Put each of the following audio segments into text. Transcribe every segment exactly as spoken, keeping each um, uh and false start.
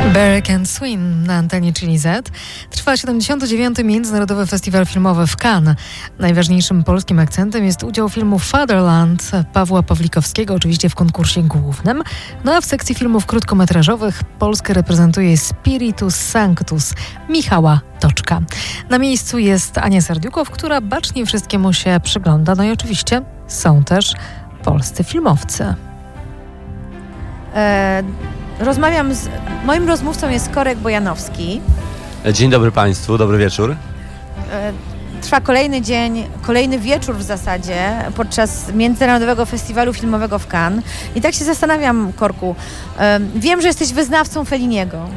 Barrack and Swing na antenie Chili Z. Trwa siedemdziesiąty dziewiąty Międzynarodowy Festiwal Filmowy w Cannes. Najważniejszym polskim akcentem jest udział filmu Fatherland Pawła Pawlikowskiego, oczywiście w konkursie głównym. No a w sekcji filmów krótkometrażowych Polskę reprezentuje Spiritus Sanctus Michała Toczka. Na miejscu jest Ania Serdiukow, która bacznie wszystkiemu się przygląda. No i oczywiście są też polscy filmowcy. E, rozmawiam z... Moim rozmówcą jest Korek Bojanowski. Dzień dobry Państwu, dobry wieczór. E, trwa kolejny dzień, kolejny wieczór w zasadzie podczas Międzynarodowego Festiwalu Filmowego w Cannes. I tak się zastanawiam, Korku, e, wiem, że jesteś wyznawcą Felliniego.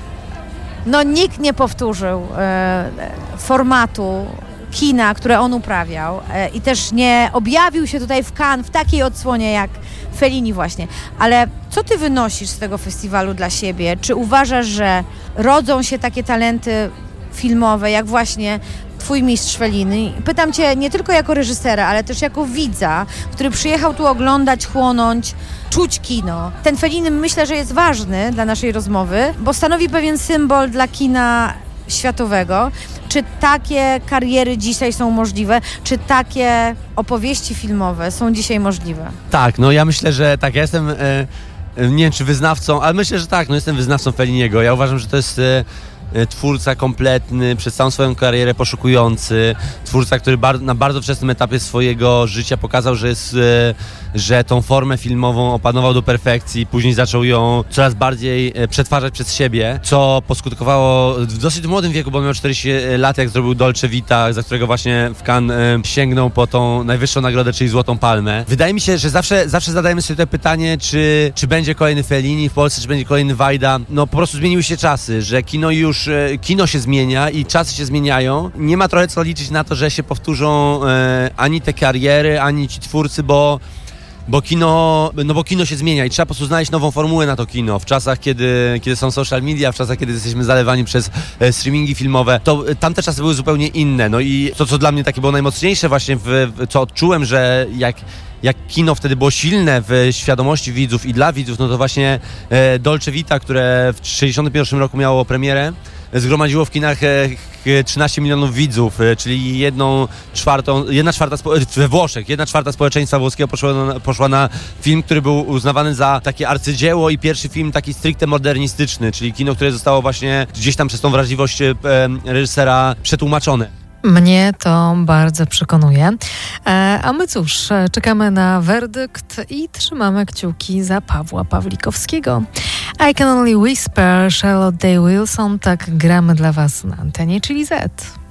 No nikt nie powtórzył e, formatu kina, które on uprawiał e, i też nie objawił się tutaj w Cannes w takiej odsłonie jak Fellini właśnie. Ale co ty wynosisz z tego festiwalu dla siebie? Czy uważasz, że rodzą się takie talenty filmowe, jak właśnie twój mistrz Fellini? Pytam cię nie tylko jako reżysera, ale też jako widza, który przyjechał tu oglądać, chłonąć, czuć kino. Ten Fellini myślę, że jest ważny dla naszej rozmowy, bo stanowi pewien symbol dla kina światowego. Czy takie kariery dzisiaj są możliwe? Czy takie opowieści filmowe są dzisiaj możliwe? Tak, no ja myślę, że tak, ja jestem, e, nie wiem czy wyznawcą, ale myślę, że tak, no jestem wyznawcą Felliniego. Ja uważam, że to jest e, twórca kompletny, przez całą swoją karierę poszukujący, twórca, który bar- na bardzo wczesnym etapie swojego życia pokazał, że jest, e, że tą formę filmową opanował do perfekcji, później zaczął ją coraz bardziej e, przetwarzać przez siebie, co poskutkowało w dosyć młodym wieku, bo miał czterdzieści lat, jak zrobił Dolce Vita, za którego właśnie w Cannes e, sięgnął po tą najwyższą nagrodę, czyli Złotą Palmę. Wydaje mi się, że zawsze, zawsze zadajemy sobie to pytanie, czy, czy będzie kolejny Fellini w Polsce, czy będzie kolejny Wajda. No po prostu zmieniły się czasy, że kino już kino się zmienia i czasy się zmieniają. Nie ma trochę co liczyć na to, że się powtórzą e, ani te kariery, ani ci twórcy, bo, bo, kino, no bo kino się zmienia i trzeba po prostu znaleźć nową formułę na to kino. W czasach, kiedy, kiedy są social media, w czasach, kiedy jesteśmy zalewani przez e, streamingi filmowe, to e, tamte czasy były zupełnie inne. No i to, co dla mnie takie było najmocniejsze właśnie, w, w, co odczułem, że jak jak kino wtedy było silne w świadomości widzów i dla widzów, no to właśnie e, Dolce Vita, które w sześćdziesiątym pierwszym roku miało premierę, zgromadziło w kinach e, trzynaście milionów widzów, e, czyli jedną czwartą, jedna czwarta spo, we Włoszech, jedna czwarta społeczeństwa włoskiego poszła na, poszła na film, który był uznawany za takie arcydzieło i pierwszy film taki stricte modernistyczny, czyli kino, które zostało właśnie gdzieś tam przez tą wrażliwość e, reżysera przetłumaczone. Mnie to bardzo przekonuje. E, a my cóż, czekamy na werdykt i trzymamy kciuki za Pawła Pawlikowskiego. I Can Only Whisper, Charlotte Day Wilson, tak gramy dla Was na antenie Chili Z.